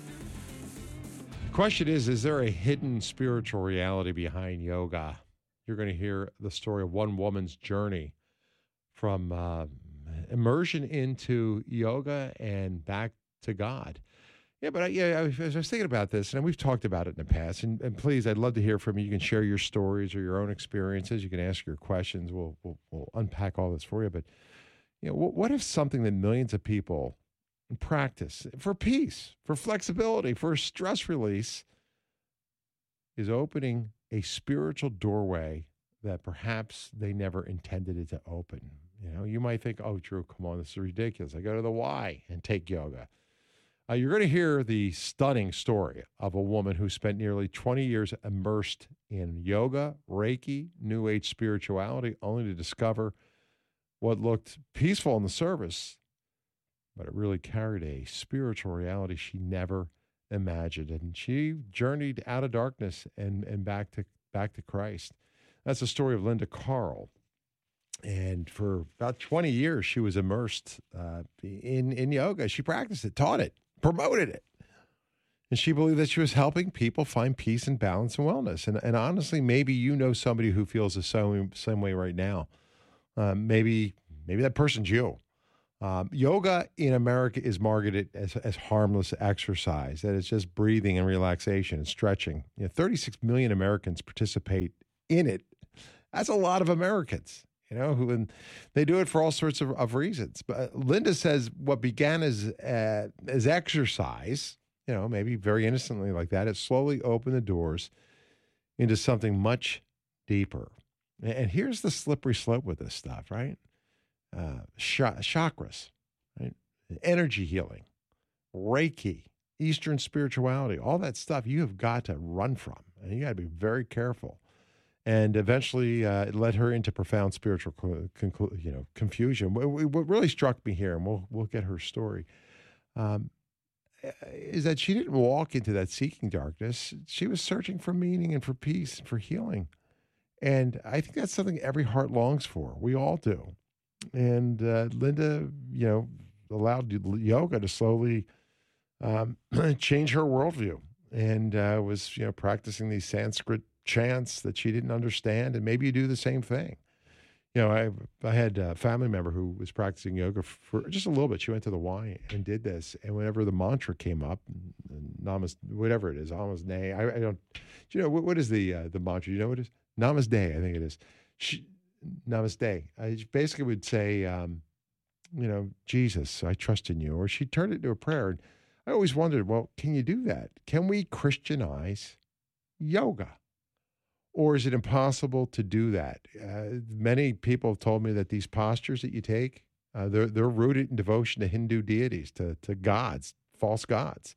The question is, is there a hidden spiritual reality behind yoga? You're going to hear the story of one woman's journey from uh, immersion into yoga and back to God. Yeah, but I, yeah, I was, I was thinking about this, and we've talked about it in the past. And, and please, I'd love to hear from you. You can share your stories or your own experiences. You can ask your questions. We'll we'll, we'll unpack all this for you. But you know, what, what if something that millions of people practice for peace, for flexibility, for stress release, is opening a spiritual doorway that perhaps they never intended it to open? You know, you might think, oh, Drew, come on, this is ridiculous. I go to the Y and take yoga. Uh, you're going to hear the stunning story of a woman who spent nearly twenty years immersed in yoga, Reiki, New Age spirituality, only to discover what looked peaceful in the service, but it really carried a spiritual reality she never imagined. And she journeyed out of darkness and, and back to back to Christ. That's the story of Linda Carl. And for about twenty years, she was immersed uh, in, in yoga. She practiced it, taught it, promoted it. And she believed that she was helping people find peace and balance and wellness. And, and honestly, maybe you know somebody who feels the same, same way right now. Um, maybe maybe that person's you. Um, yoga in America is marketed as, as harmless exercise, that it's just breathing and relaxation and stretching. You know, thirty-six million Americans participate in it. That's a lot of Americans, you know, who and they do it for all sorts of, of reasons. But Linda says what began as uh, as exercise, you know, maybe very innocently like that, it slowly opened the doors into something much deeper. And here's the slippery slope with this stuff, right? Uh, sh- chakras, right? Energy healing, Reiki, Eastern spirituality, all that stuff you have got to run from, and you got to be very careful. And eventually, uh, it led her into profound spiritual, conclu- you know, confusion. What, what really struck me here, and we'll we'll get her story, um, is that she didn't walk into that seeking darkness. She was searching for meaning and for peace and for healing. And I think that's something every heart longs for. We all do. And uh, Linda, you know, allowed yoga to slowly um, change her worldview, and uh, was, you know, practicing these Sanskrit chants that she didn't understand. And maybe you do the same thing. You know, I I had a family member who was practicing yoga for just a little bit. She went to the Y and did this, and whenever the mantra came up, namaste, whatever it is, namaste, I, I don't. Do you know what, what is the uh, the mantra? Do you know what it is? Namaste, I think it is. She, Namaste. I basically would say, um, you know, Jesus, I trust in you. Or she turned it into a prayer. And I always wondered, well, can you do that? Can we Christianize yoga? Or is it impossible to do that? Uh, many people have told me that these postures that you take, uh, they're, they're rooted in devotion to Hindu deities, to, to gods, false gods.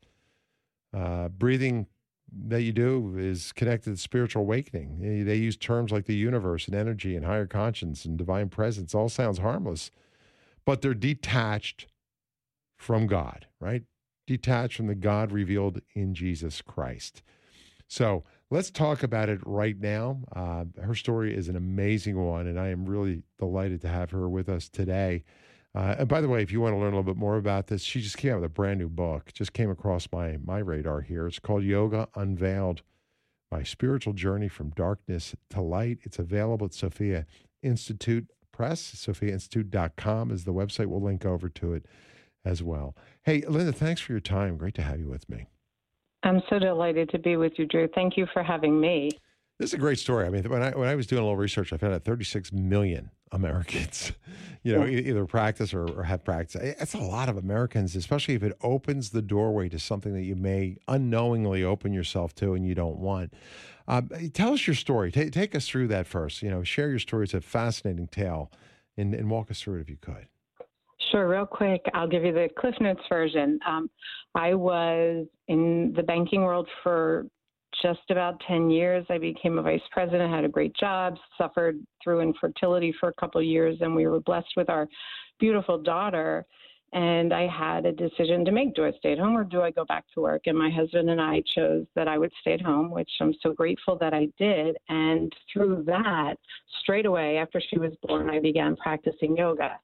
Uh, breathing that you do is connected to spiritual awakening. They, they use terms like the universe and energy and higher conscience and divine presence. All sounds harmless, but they're detached from God, right? Detached from the God revealed in Jesus Christ. So let's talk about it right now. Uh, her story is an amazing one, and I am really delighted to have her with us today. Uh, and by the way, if you want to learn a little bit more about this, she just came out with a brand new book. Just came across my my radar here. It's called Yoga Unveiled, My Spiritual Journey from Darkness to Light. It's available at Sophia Institute Press. sophia institute dot com is the website. We'll link over to it as well. Hey, Linda, thanks for your time. Great to have you with me. I'm so delighted to be with you, Drew. Thank you for having me. This is a great story. I mean, when I when I was doing a little research, I found out thirty-six million Americans, you know, yeah. either practice or, or have practice. It's a lot of Americans, especially if it opens the doorway to something that you may unknowingly open yourself to and you don't want. Um, tell us your story. Take, take us through that first. You know, share your story. It's a fascinating tale, and, and walk us through it if you could. Sure, real quick, I'll give you the Cliff Notes version. Um, I was in the banking world for just about ten years. I became a vice president, had a great job, suffered through infertility for a couple of years, and we were blessed with our beautiful daughter. And I had a decision to make. Do I stay at home or do I go back to work? And my husband and I chose that I would stay at home, which I'm so grateful that I did. And through that, straight away after she was born, I began practicing yoga.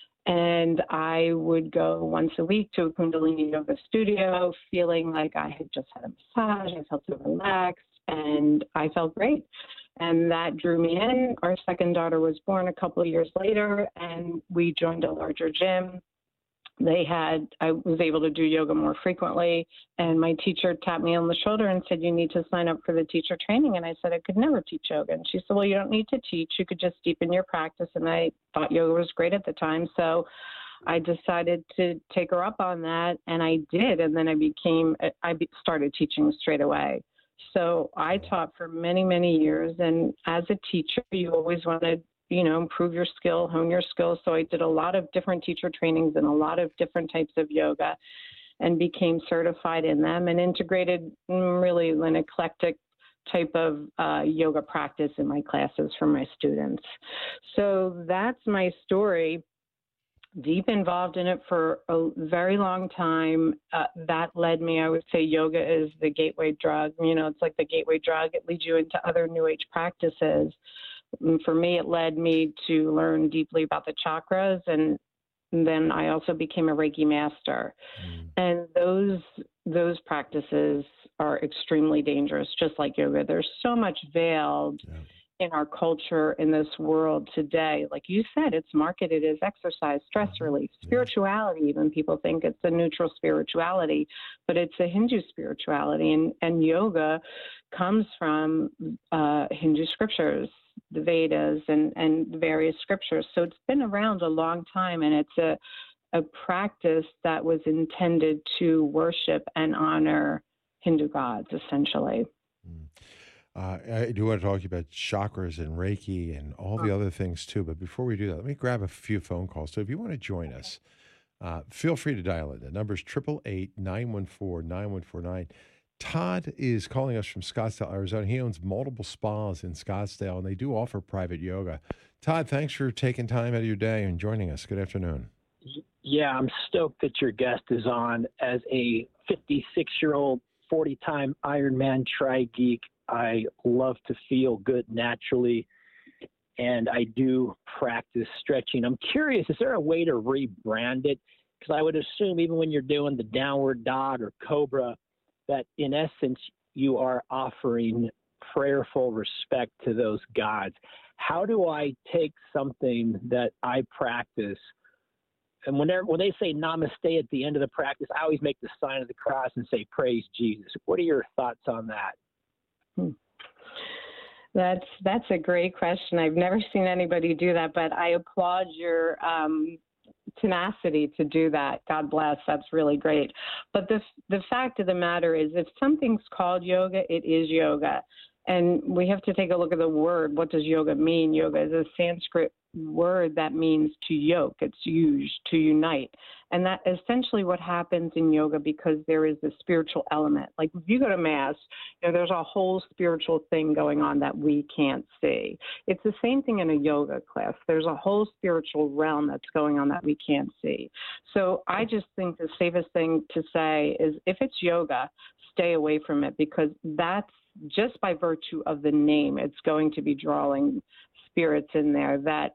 And I would go once a week to a Kundalini yoga studio, feeling like I had just had a massage. I felt so relaxed, and I felt great. And that drew me in. Our second daughter was born a couple of years later, and we joined a larger gym. They had, I was able to do yoga more frequently, and my teacher tapped me on the shoulder and said, you need to sign up for the teacher training. And I said, I could never teach yoga. And she said, well, you don't need to teach. You could just deepen your practice. And I thought yoga was great at the time. So I decided to take her up on that, and I did. And then I became, I started teaching straight away. So I taught for many, many years. And as a teacher, you always wanted, you know, improve your skill, hone your skills. So I did a lot of different teacher trainings and a lot of different types of yoga, and became certified in them and integrated really an eclectic type of uh, yoga practice in my classes for my students. So that's my story. Deep involved in it for a very long time. Uh, that led me, I would say yoga is the gateway drug. You know, it's like the gateway drug. It leads you into other New Age practices. And for me, it led me to learn deeply about the chakras and then I also became a Reiki master. Mm. And those those practices are extremely dangerous, just like yoga. There's so much veiled yeah. in our culture, in this world today. Like you said, it's marketed as exercise, stress mm-hmm. relief, spirituality. Yeah. Even people think it's a neutral spirituality, but it's a Hindu spirituality. And, and yoga comes from uh, Hindu scriptures, the Vedas and, and various scriptures. So it's been around a long time, and it's a, a practice that was intended to worship and honor Hindu gods, essentially. Mm. Uh, I do want to talk to you about chakras and Reiki and all the oh. other things too. But before we do that, let me grab a few phone calls. So if you want to join us, uh, feel free to dial in. The number is eight eight eight, nine one four, nine one four nine. Todd is calling us from Scottsdale, Arizona. He owns multiple spas in Scottsdale, and they do offer private yoga. Todd, thanks for taking time out of your day and joining us. Good afternoon. Yeah, I'm stoked that your guest is on. As a fifty-six-year-old, forty-time Ironman tri-geek, I love to feel good naturally, and I do practice stretching. I'm curious, is there a way to rebrand it? Because I would assume even when you're doing the downward dog or cobra, that in essence you are offering prayerful respect to those gods. How do I take something that I practice, and whenever when they say namaste at the end of the practice, I always make the sign of the cross and say, praise Jesus. What are your thoughts on that? Hmm. That's that's a great question. I've never seen anybody do that, but I applaud your um, tenacity to do that. God bless. That's really great. But the the fact of the matter is, if something's called yoga, it is yoga. And we have to take a look at the word. What does yoga mean? Yoga is a Sanskrit word that means to yoke. It's used to unite. And that essentially what happens in yoga, because there is a spiritual element. Like if you go to mass, you know, there's a whole spiritual thing going on that we can't see. It's the same thing in a yoga class. There's a whole spiritual realm that's going on that we can't see. So I just think the safest thing to say is, if it's yoga, stay away from it, because that's just by virtue of the name, it's going to be drawing spirits in there that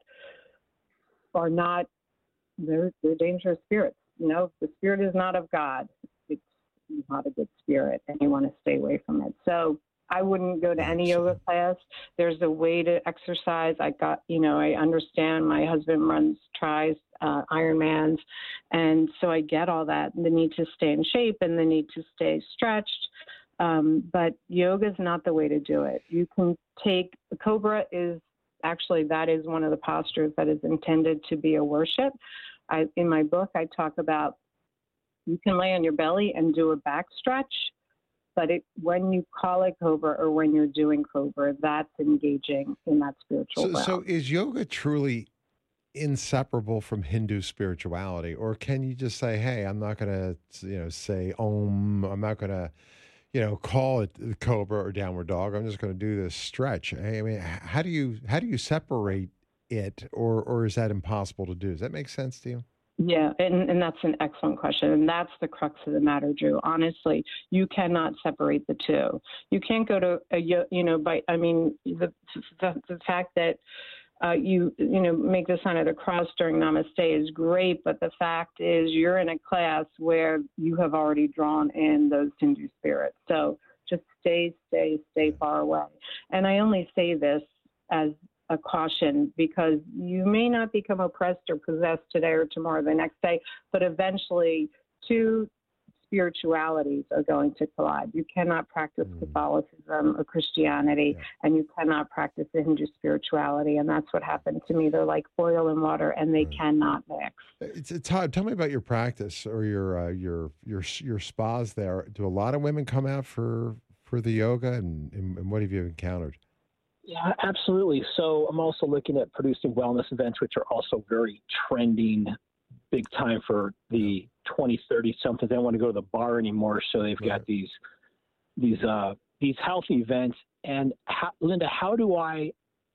are not, they're, they're dangerous spirits. You know, if the spirit is not of God, it's not a good spirit, and you want to stay away from it. So I wouldn't go to any yoga class. There's a way to exercise. I got, you know, I understand my husband runs tries, uh, Ironmans, and so I get all that, the need to stay in shape and the need to stay stretched. Um, but yoga is not the way to do it. You can take, the cobra is actually, that is one of the postures that is intended to be a worship. I, in my book, I talk about, you can lay on your belly and do a back stretch, but it, when you call it cobra or when you're doing cobra, that's engaging in that spiritual so, realm. So is yoga truly inseparable from Hindu spirituality? Or can you just say, hey, I'm not going to, you know, say Om, I'm not going to, you know, call it cobra or downward dog. I'm just going to do this stretch. I mean, how do you how do you separate it, or or is that impossible to do? Does that make sense to you? Yeah, and, and that's an excellent question, and that's the crux of the matter, Drew. Honestly, you cannot separate the two. You can't go to a, you know, by I mean the the, the fact that Uh, you you know make the sign of the cross during Namaste is great, but the fact is you're in a class where you have already drawn in those Hindu spirits. So just stay, stay, stay far away. And I only say this as a caution, because you may not become oppressed or possessed today or tomorrow, the next day, but eventually two spiritualities are going to collide. You cannot practice mm. Catholicism or Christianity, yeah. and you cannot practice the Hindu spirituality. And that's what happened to me. They're like oil and water, and they mm. cannot mix. It's, it's Todd, tell me about your practice or your uh, your your your spas there. Do a lot of women come out for for the yoga, and, and, and what have you encountered? Yeah, absolutely. So I'm also looking at producing wellness events, which are also very trending, big time for the twenty, thirty something. They don't want to go to the bar anymore, so they've got right. these these uh, these health events. And how, Linda, how do I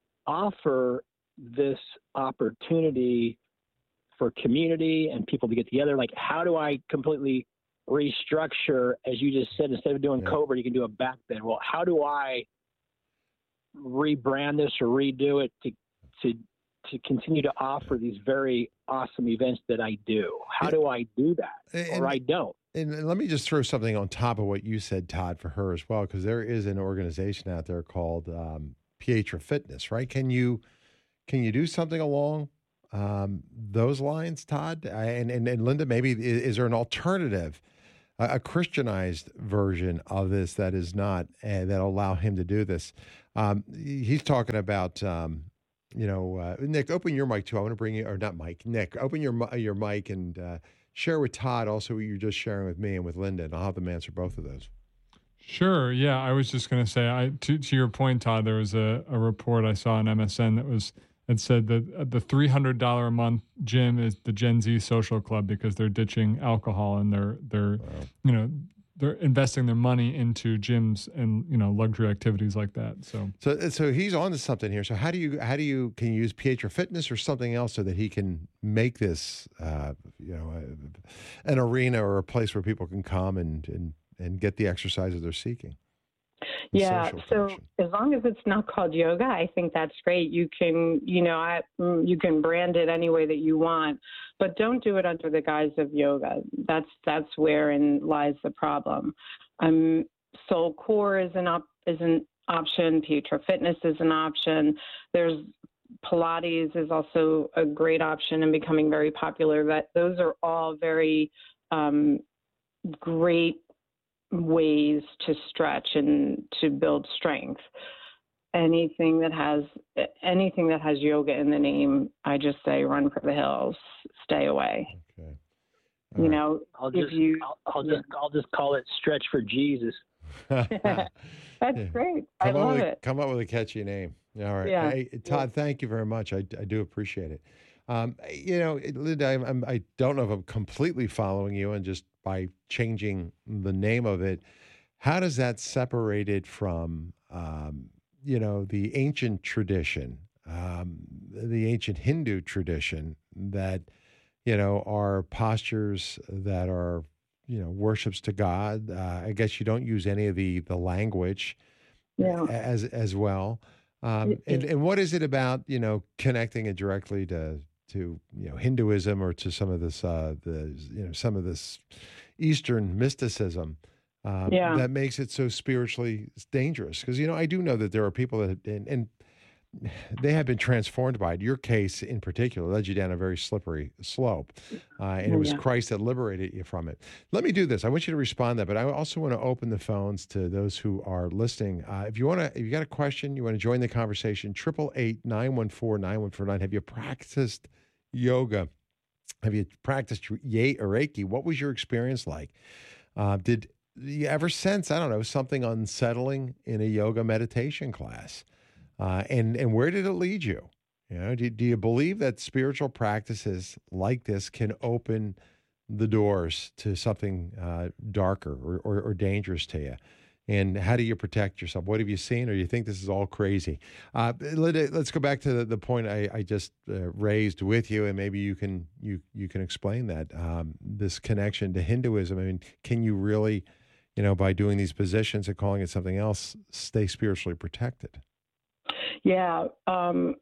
offer this opportunity for community and people to get together? Like, how do I completely restructure, as you just said, instead of doing yeah. Cobra, you can do a back bend. Well, how do I rebrand this or redo it to to to continue to offer these very awesome events that I do? How do I do that? And, or I don't? And let me just throw something on top of what you said, Todd, for her as well, because there is an organization out there called um, Pietra Fitness, right? Can you can you do something along um, those lines, Todd? I, and, and and Linda, maybe is, is there an alternative, a, a Christianized version of this that is not uh, that allow him to do this? Um, he's talking about. Um, You know, uh, Nick, open your mic too. I want to bring you, or not Mike, Nick, open your mi- your mic and uh, share with Todd also what you're just sharing with me and with Linda, and I'll have them answer both of those. Sure. Yeah, I was just going to say, I to, to your point, Todd, there was a, a report I saw on M S N that was that said that the three hundred dollars a month gym is the Gen Z social club because they're ditching alcohol and they're they're wow. you know. they're investing their money into gyms and, you know, luxury activities like that. So, so, so he's on to something here. So how do you, how do you, can you use Pietra Fitness or something else so that he can make this, uh, you know, uh, an arena or a place where people can come and, and, and get the exercises they're seeking? Yeah. So as long as it's not called yoga, I think that's great. You can, you know, I, you can brand it any way that you want, but don't do it under the guise of yoga. That's, that's wherein lies the problem. Um, Soul Core is an op, is an option. Pietra Fitness is an option. There's Pilates is also a great option and becoming very popular. That those are all very um, great ways to stretch and to build strength. Anything that has anything that has yoga in the name, I just say run for the hills, stay away. Okay. All you right. know, I'll if just you, I'll, I'll just I'll just call it Stretch for Jesus. That's Yeah. great. I Come up love with, it. Come up with a catchy name. All right. Yeah. Hey, Todd, Yeah. thank you very much. I, I do appreciate it. Um, you know, Linda, I'm, I'm, I don't know if I'm completely following you, and just by changing the name of it, how does that separate it from, um, you know, the ancient tradition, um, the ancient Hindu tradition that, you know, are postures that are, you know, worships to God? Uh, I guess you don't use any of the, the language yeah. as, as well. Um, and, and what is it about, you know, connecting it directly to, to, you know, Hinduism or to some of this, uh, the, you know, some of this Eastern mysticism um, Yeah. that makes it so spiritually dangerous? Because, you know, I do know that there are people that, and, and they have been transformed by it. Your case in particular led you down a very slippery slope, uh, and it was Yeah. Christ that liberated you from it. Let me do this. I want you to respond to that, but I also want to open the phones to those who are listening. Uh, if you want to, if you got a question, you want to join the conversation, triple eight, nine one four, nine one four nine. Have you practiced yoga? Have you practiced Ye or Reiki? What was your experience like? Uh, did you ever sense, I don't know, something unsettling in a yoga meditation class? Uh, and, and where did it lead you? You know, do, do you believe that spiritual practices like this can open the doors to something uh, darker or, or, or dangerous to you? And how do you protect yourself? What have you seen, or do you think this is all crazy? Uh, let, let's go back to the, the point I, I just uh, raised with you, and maybe you can you you can explain that, um, this connection to Hinduism. I mean, can you really, you know, by doing these positions and calling it something else, stay spiritually protected? Yeah, um,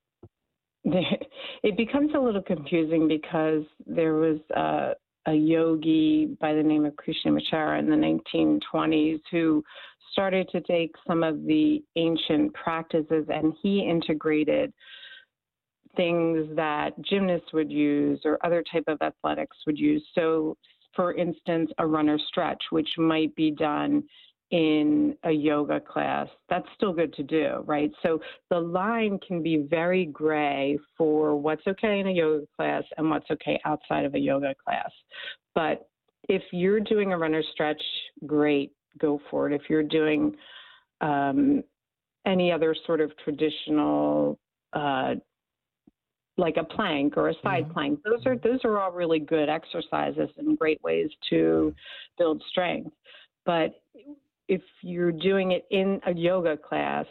it becomes a little confusing because there was uh, a yogi by the name of Krishnamacharya in the nineteen twenties who started to take some of the ancient practices, and he integrated things that gymnasts would use or other type of athletics would use. So, for instance, a runner stretch, which might be done in a yoga class, that's still good to do, right? So the line can be very gray for what's okay in a yoga class and what's okay outside of a yoga class. But if you're doing a runner stretch, great, go for it. If you're doing um, any other sort of traditional, uh, like a plank or a side mm-hmm. plank, those are those are all really good exercises and great ways to build strength. But if you're doing it in a yoga class,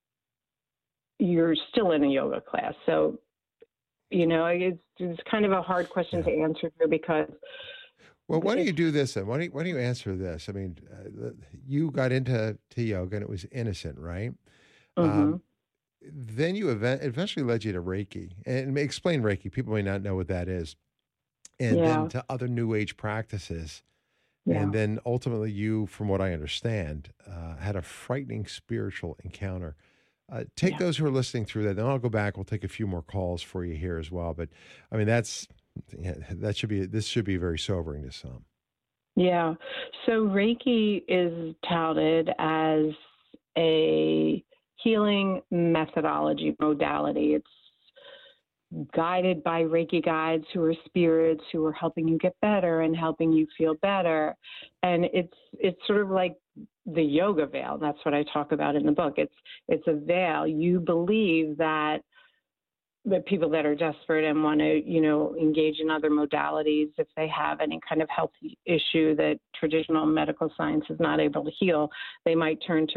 you're still in a yoga class. So, you know, it's, it's kind of a hard question yeah. to answer here because. Well, why don't you do this then? Why don't you, why don't you answer this? I mean, uh, you got into to yoga and it was innocent, right? Mm-hmm. Um, then you event- eventually led you to Reiki. And explain Reiki. People may not know what that is. And Yeah. then to other New Age practices. Yeah. And then ultimately you, from what I understand, uh, had a frightening spiritual encounter. Uh, take Yeah. those who are listening through that. Then I'll go back. We'll take a few more calls for you here as well. But I mean, that's, yeah, that should be, this should be very sobering to some. Yeah. So Reiki is touted as a healing methodology modality. It's guided by Reiki guides who are spirits who are helping you get better and helping you feel better. And it's it's sort of like the yoga veil. That's what I talk about in the book. It's it's a veil. You believe that the people that are desperate and want to, you know, engage in other modalities, if they have any kind of health issue that traditional medical science is not able to heal, they might turn to